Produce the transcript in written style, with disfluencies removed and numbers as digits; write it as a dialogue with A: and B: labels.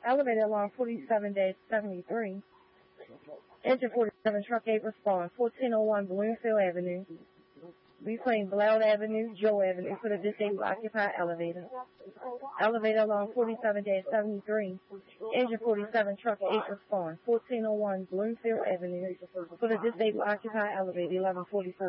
A: Elevator alarm 47-73. Engine 47, truck 8, respond. 1401 Bloomfield Avenue. Reclaim Blount Avenue, Joe Avenue for the disabled occupied elevator. Elevator alarm 47-73. Engine 47, truck 8, respond. 1401 Bloomfield Avenue for the disabled occupied elevator, 1144.